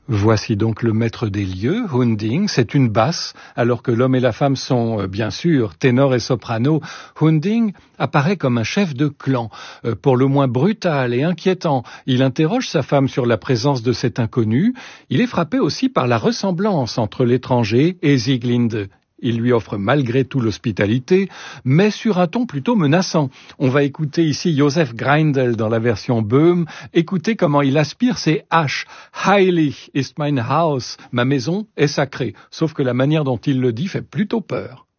Voici donc le maître des lieux, Hunding, c'est une basse, alors que l'homme et la femme sont, bien sûr, ténor et soprano. Hunding apparaît comme un chef de clan, pour le moins brutal et inquiétant. Il interroge sa femme sur la présence de cet inconnu. Il est frappé aussi par la ressemblance entre l'étranger et Sieglinde. Il lui offre malgré tout l'hospitalité, mais sur un ton plutôt menaçant. On va écouter ici Joseph Greindl dans la version Böhm. Écoutez comment il aspire ses H. Heilig ist mein Haus. Ma maison est sacrée. Sauf que la manière dont il le dit fait plutôt peur.